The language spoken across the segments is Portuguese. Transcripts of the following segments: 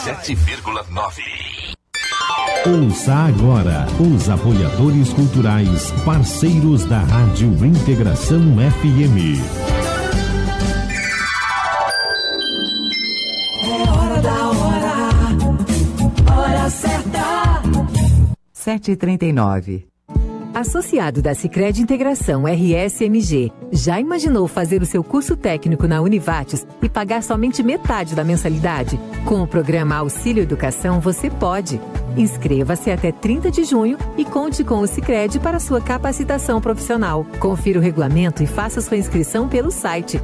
97,9. Ouça agora os apoiadores culturais, parceiros da Rádio Integração FM. É hora da hora certa. 7h39. Associado da Sicredi Integração RSMG, já imaginou fazer o seu curso técnico na Univates e pagar somente metade da mensalidade? Com o programa Auxílio Educação, você pode. Inscreva-se até 30 de junho e conte com o Sicredi para sua capacitação profissional. Confira o regulamento e faça sua inscrição pelo site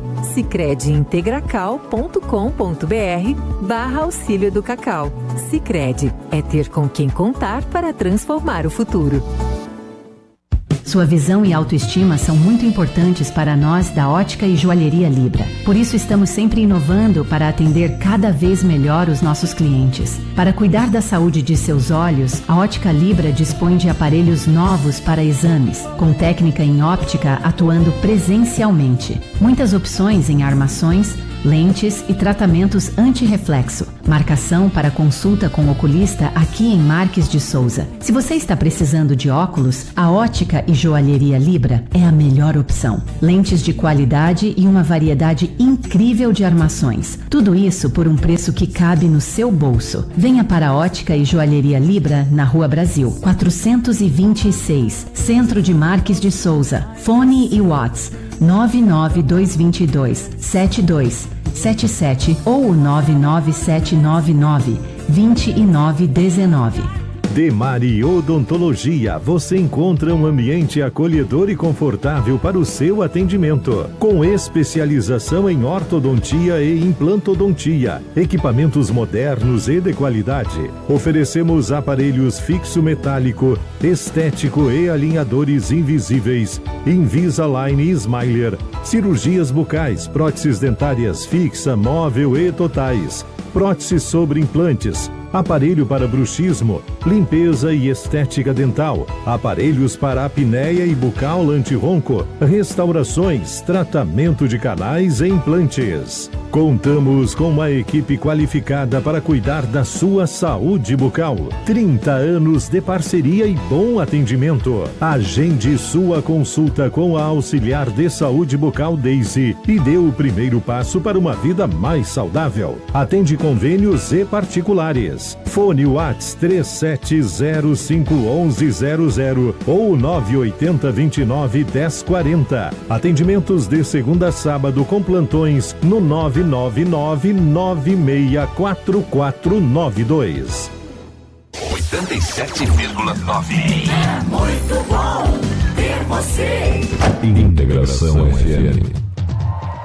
sicrediintegracal.com.br/auxílio do Cacau. Sicredi é ter com quem contar para transformar o futuro. Sua visão e autoestima são muito importantes para nós da Ótica e Joalheria Libra. Por isso estamos sempre inovando para atender cada vez melhor os nossos clientes. Para cuidar da saúde de seus olhos, a Ótica Libra dispõe de aparelhos novos para exames, com técnica em óptica atuando presencialmente. Muitas opções em armações, lentes e tratamentos anti-reflexo. Marcação para consulta com o oculista aqui em Marques de Souza. Se você está precisando de óculos, a Ótica e Joalheria Libra é a melhor opção. Lentes de qualidade e uma variedade incrível de armações. Tudo isso por um preço que cabe no seu bolso. Venha para a Ótica e Joalheria Libra na Rua Brasil, 426, Centro de Marques de Souza. Fone e Whats 99222-7277 ou 99799-2919. Demari Odontologia, você encontra um ambiente acolhedor e confortável para o seu atendimento, com especialização em ortodontia e implantodontia, equipamentos modernos e de qualidade. Oferecemos aparelhos fixo metálico, estético e alinhadores invisíveis, Invisalign e Smiler, cirurgias bucais, próteses dentárias fixa, móvel e totais, próteses sobre implantes, aparelho para bruxismo, limpeza e estética dental, aparelhos para apneia e bucal antirronco, restaurações, tratamento de canais e implantes. Contamos com uma equipe qualificada para cuidar da sua saúde bucal. 30 anos de parceria e bom atendimento. Agende sua consulta com a auxiliar de saúde bucal Daisy e dê o primeiro passo para uma vida mais saudável. Atende convênios e particulares. Fone Whats 37051100 ou 980291040. Atendimentos de segunda a sábado com plantões no 999964492. 87,9. É muito bom ter você. Integração FM.